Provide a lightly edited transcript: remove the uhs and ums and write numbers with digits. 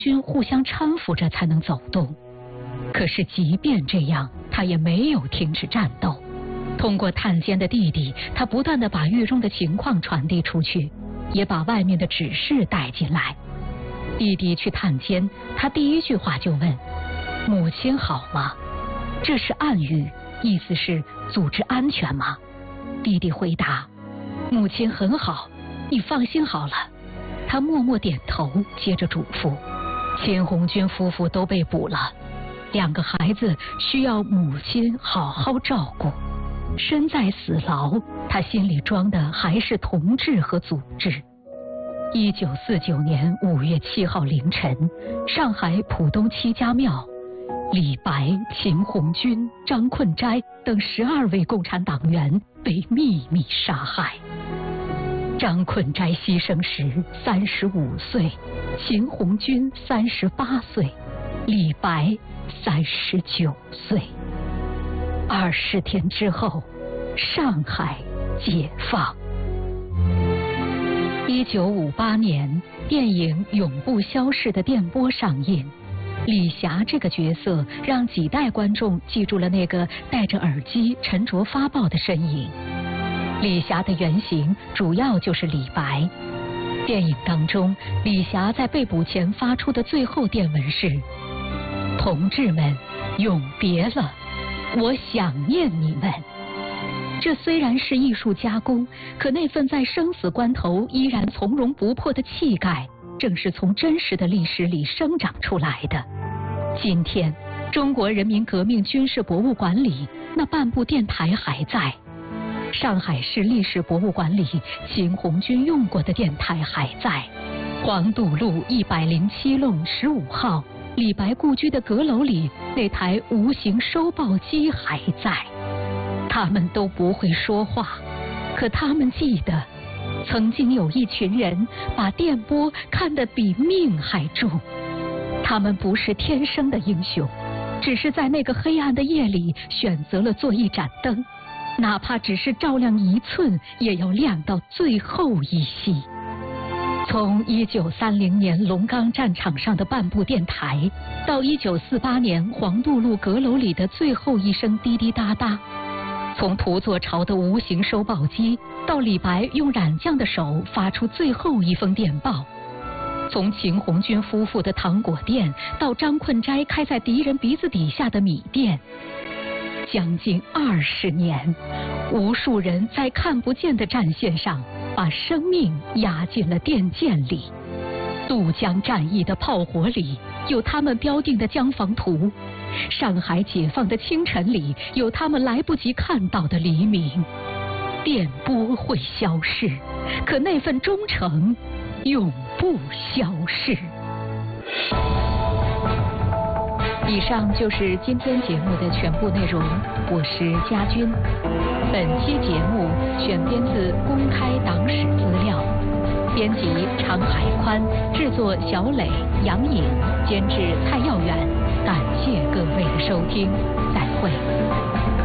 军互相搀扶着才能走动。可是即便这样，他也没有停止战斗。通过探监的弟弟，他不断地把狱中的情况传递出去，也把外面的指示带进来。弟弟去探监，他第一句话就问：“母亲好吗？”这是暗语，意思是组织安全吗？弟弟回答：“母亲很好，你放心好了。”他默默点头，接着嘱咐：“秦红军夫妇都被捕了，2个孩子需要母亲好好照顾。”身在死牢，他心里装的还是同志和组织。1949年5月7号凌晨，上海浦东七家庙，李白、秦红军、张困斋等12位共产党员被秘密杀害。张困斋牺牲时35岁，秦红军38岁，李白39岁。20天之后，上海解放。1958年，电影《永不消逝的电波》上映。李霞这个角色让几代观众记住了那个戴着耳机沉着发报的身影。李霞的原型主要就是李白。电影当中，李霞在被捕前发出的最后电文是：“同志们，永别了，我想念你们。”这虽然是艺术加工，可那份在生死关头依然从容不迫的气概，正是从真实的历史里生长出来的。今天，中国人民革命军事博物馆里那半部电台还在，上海市历史博物馆里秦红军用过的电台还在，黄渡路107弄15号李白故居的阁楼里那台无形收报机还在。他们都不会说话，可他们记得，曾经有一群人把电波看得比命还重。他们不是天生的英雄，只是在那个黑暗的夜里选择了做一盏灯，哪怕只是照亮1寸，也要亮到最后一息。从1930年龙岗战场上的半部电台，到1948年黄渡路阁楼里的最后一声滴滴答答，从土佐朝的无形收报机，到李白用染匠的手发出最后一封电报，从秦红军夫妇的糖果店，到张困斋开在敌人鼻子底下的米店，将近20年，无数人在看不见的战线上把生命压进了电剑里。渡江战役的炮火里有他们标定的江防图，上海解放的清晨里有他们来不及看到的黎明。电波会消逝，可那份忠诚永不消逝。以上就是今天节目的全部内容，我是佳君。本期节目选编自公开党史资料，编辑常海宽，制作小磊、杨颖，监制蔡耀远。感谢各位的收听，再会。